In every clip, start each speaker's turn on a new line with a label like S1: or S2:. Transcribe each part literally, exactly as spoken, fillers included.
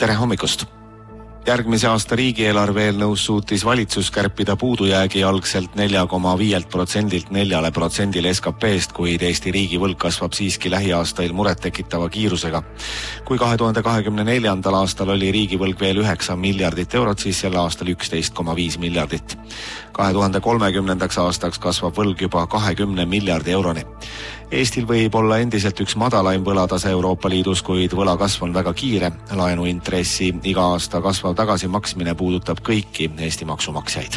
S1: Tere hommikust! Järgmise aasta riigieelarve eelnõus suutis valitsus kärpida puudujäägi algselt nelja koma viis protsendilt neljale protsendile S K P-st, kuid Eesti riigi võlg kasvab siiski lähiaastail muret tekitava kiirusega. Kui kahe tuhande kahekümne neljandal aastal oli riigivõlg veel üheksa miljardit eurot, siis sel aastal üksteist koma viis miljardit. kahe tuhande kolmekümnendaks aastaks kasvab võlg juba kahekümne miljardi euroni. Eestil võib olla endiselt üks madalaim võlatase Euroopa Liidus, kuid võla kasv on väga kiire. Laenuintressi iga aasta kasvav tagasimaksmine puudutab kõiki Eesti maksumaksjaid.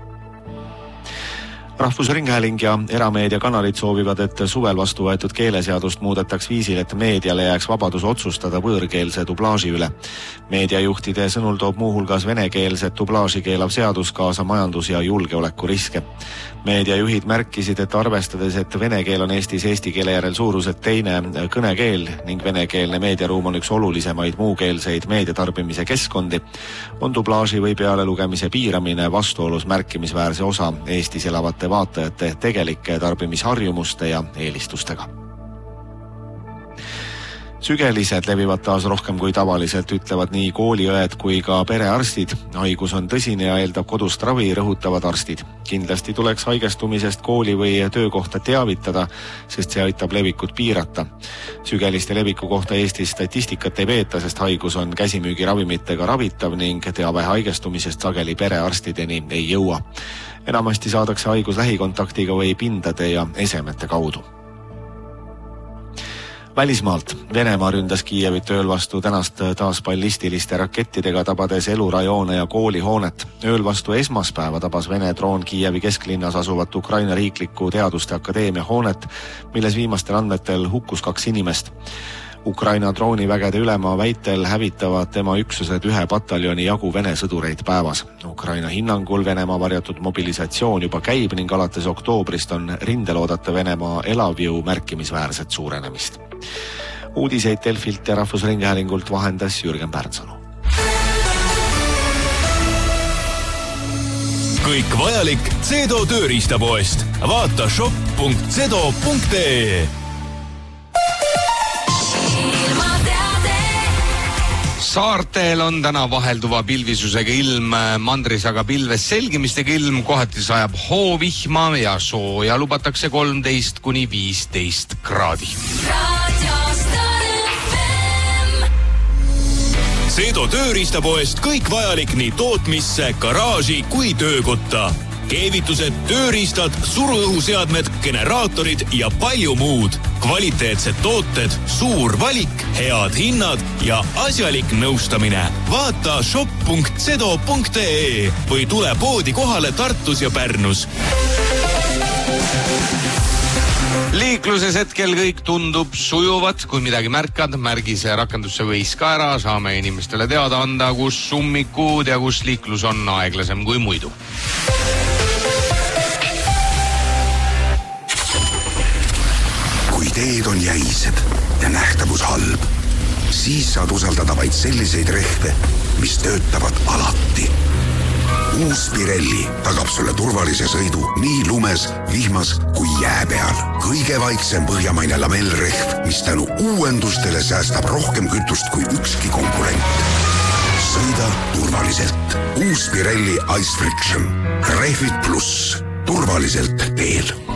S1: Rahvusringhääling ja erameediakanalid soovivad, et suvel vastu võetud keeleseadust muudetaks viisil, et meediale jääks vabadus otsustada võõrkeelse dublaaži üle. Meediajuhtide sõnul toob muuhulgas venekeelset dublaaži keelav seadus kaasa majandus- ja julgeolekuriske. Meediajuhid märkisid, et arvestades, et vene keel on Eestis eesti keele järel suuruselt teine kõnekeel ning venekeelne meediaruum on üks olulisemaid muukeelseid meediatarbimise keskkondi, on dublaaži või pealelugemise piiramine vastuolus märkimisväärse osa Eestis elavate vaatajate tegelike tarbimisharjumuste ja eelistustega. Sügelised levivad taas rohkem kui tavaliselt, ütlevad nii kooliõed kui ka perearstid. Haigus on tõsine ja eeldab kodust ravi, rõhutavad arstid. Kindlasti tuleks haigestumisest kooli või töökohta teavitada, sest see aitab levikut piirata. Sügeliste leviku kohta Eestis statistikat ei peeta, sest haigus on käsimüügiravimitega ravitav ning teave haigestumisest sageli perearstideni ei jõua. Enamasti saadakse haigus lähikontaktiga või pindade ja esemete kaudu. Välismaalt Venemaa ründas Kiievit ööl vastu tänast taas ballistiliste rakettidega, tabades elurajoone ja koolihoonet. Ööl vastu esmaspäeva tabas Vene droon Kiievi kesklinnas asuvat Ukraina riikliku teaduste akadeemia hoonet, milles viimastel andmetel hukkus kaks inimest. Ukraina droonivägede ülema väitel hävitavad tema üksused ühe pataljoni jagu Vene sõdureid päevas. Ukraina hinnangul Venemaa varjatud mobilisatsioon juba käib ning alates oktoobrist on rindel oodata Venemaa elavjõu märkimisväärset suurenemist. Uudiseid Delfilt ja Rahvusringhäälingult vahendas Jürgen Pärnsalu.
S2: Kõik vajalik Zedo tööriistapoest. Vaata shop punkt zedo punkt ee.
S3: Saartel on täna vahelduva pilvisusega ilm, mandris aga pilves selgimistega ilm, kohati sajab hoovihma ja sooja lubatakse kolmteist kuni viisteist kraadi.
S2: Zedo tööriistapoest kõik vajalik nii tootmisse, garaaži kui töökotta. Keevitused, tööriistad, suruõhuseadmed, generaatorid ja palju muud. Kvaliteetsed tooted, suur valik, head hinnad ja asjalik nõustamine. Vaata shop punkt zedo punkt ee või tule poodi kohale Tartus ja Pärnus.
S3: Liikluses hetkel kõik tundub sujuvat, kui midagi märkad, märgise rakendusse võis ka ära, saame inimestele teada anda, kus summikud ja kus liiklus on aeglasem kui muidu.
S4: Kui teed on jäised ja nähtavus halb, siis saad usaldada vaid selliseid rehve, mis töötavad alati. Uus Pirelli tagab sulle turvalise sõidu nii lumes, vihmas kui jää peal. Kõige vaiksem põhjamaine lamellrehv, mis tänu uuendustele säästab rohkem kütust kui ükski konkurent. Sõida turvaliselt. Uus Pirelli Ice Friction. Rehvid pluss. Turvaliselt teel.